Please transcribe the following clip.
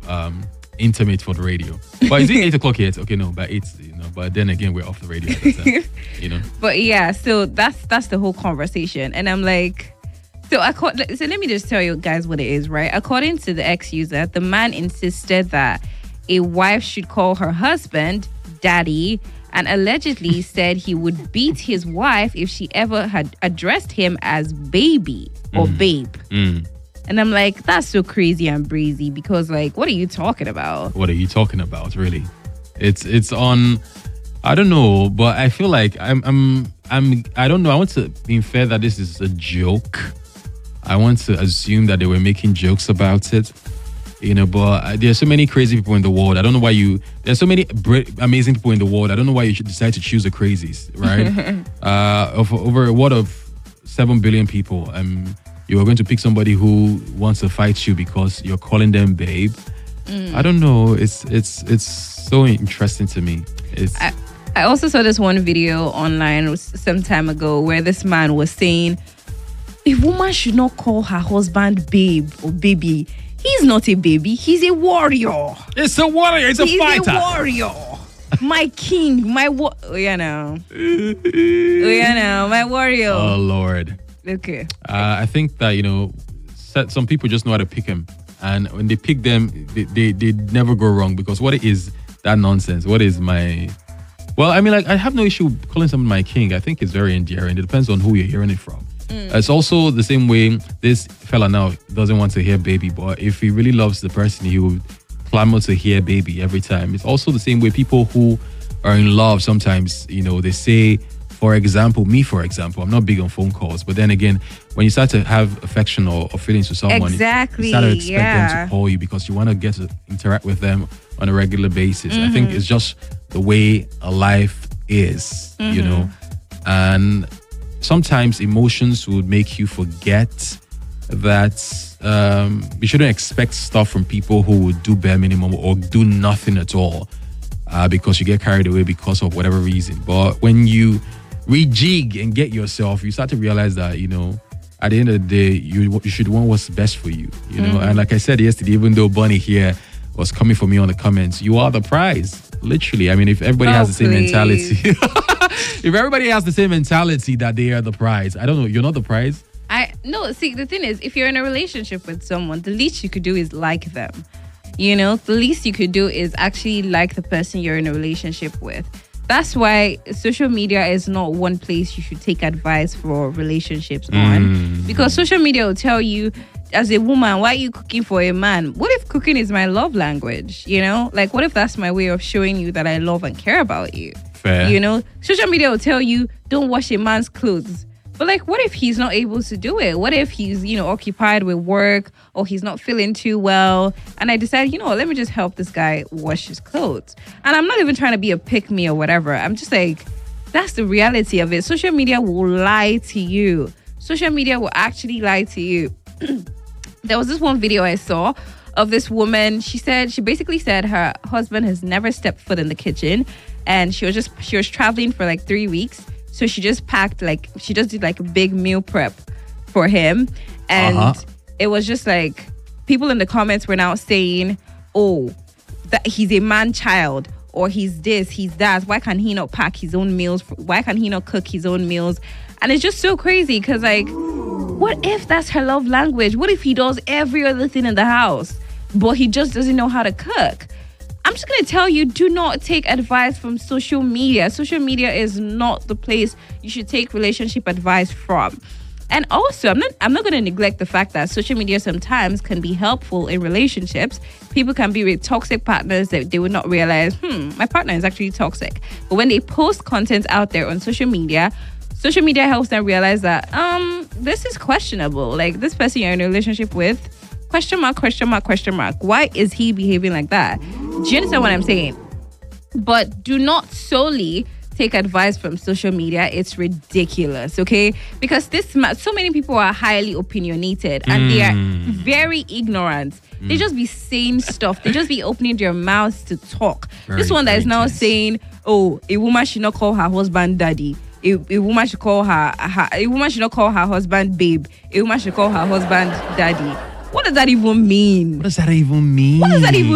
intimate for the radio. But is it 8 o'clock yet? Okay, no, by 8, but then again, we're off the radio at that time, But yeah, so that's the whole conversation. And I'm like, so let me just tell you guys what it is, right? According to the ex-user, the man insisted that a wife should call her husband daddy, and allegedly said he would beat his wife if she ever had addressed him as baby or babe. And I'm like, that's so crazy and breezy, because like, what are you talking about? What are you talking about, really? It's on, I don't know, but I feel like I don't know. I want to be fair that this is a joke. I want to assume that they were making jokes about it. But there's so many crazy people in the world. I don't know why there's so many amazing people in the world. I don't know why you should decide to choose the crazies, right? Over a world of 7 billion people, you are going to pick somebody who wants to fight you because you're calling them babe. I don't know. It's so interesting to me. I also saw this one video online some time ago where this man was saying, a woman should not call her husband babe or baby. He's not a baby. He's a warrior. It's a warrior. He's a fighter. He's a warrior. My king. My my warrior. Oh, Lord. Okay. I think that, some people just know how to pick him. And when they pick them, they never go wrong. Because what is that nonsense? What is my... Well, I mean, like, I have no issue calling someone my king. I think it's very endearing. It depends on who you're hearing it from. It's also the same way this fella now doesn't want to hear baby, but if he really loves the person, he would clamor to hear baby every time. It's also the same way people who are in love sometimes, they say, for example, I'm not big on phone calls, but then again, when you start to have affection or feelings for someone, exactly, you start to expect them to call you because you want to get to interact with them on a regular basis. I think it's just the way a life is, and sometimes emotions would make you forget that you shouldn't expect stuff from people who would do bare minimum or do nothing at all because you get carried away because of whatever reason. But when you rejig and get yourself, you start to realize that, at the end of the day, you should want what's best for you, And like I said yesterday, even though Bunny here was coming for me on the comments, you are the prize. Literally. I mean, if everybody has the same mentality... If everybody has the same mentality that they are the prize, I don't know, you're not the prize? No, see, the thing is, if you're in a relationship with someone, the least you could do is like them. The least you could do is actually like the person you're in a relationship with. That's why social media is not one place you should take advice for relationships on. Because social media will tell you, as a woman, why are you cooking for a man? What if cooking is my love language? Like, what if that's my way of showing you that I love and care about you? Fair. Social media will tell you, don't wash a man's clothes. But like, what if he's not able to do it? What if he's, occupied with work or he's not feeling too well? And I decided, let me just help this guy wash his clothes. And I'm not even trying to be a pick-me or whatever. I'm just like, that's the reality of it. Social media will lie to you. Social media will actually lie to you. There was this one video I saw of this woman. She basically said her husband has never stepped foot in the kitchen. And she was traveling for like 3 weeks. So she just did like a big meal prep for him. And it was just like, people in the comments were now saying, oh, that he's a man child, or he's this, he's that. Why can he not pack his own meals? Why can he not cook his own meals? And it's just so crazy because like, what if that's her love language? What if he does every other thing in the house, but he just doesn't know how to cook? I'm just going to tell you, do not take advice from social media. Social media is not the place you should take relationship advice from. And also, I'm not going to neglect the fact that social media sometimes can be helpful in relationships. People can be with toxic partners that they would not realize, my partner is actually toxic. But when they post content out there on social media helps them realize that this is questionable. Like, this person you're in a relationship with, question mark. Why is he behaving like that? Do you understand what I'm saying? But do not solely take advice from social media. It's ridiculous, okay? Because so many people are highly opinionated and they are very ignorant. They just be saying stuff. They just be opening their mouths to talk. This one that is now saying, oh, a woman should not call her husband daddy. A woman should call a woman should not call her husband babe. A woman should call her husband daddy. What does that even mean? What does that even mean? What does that even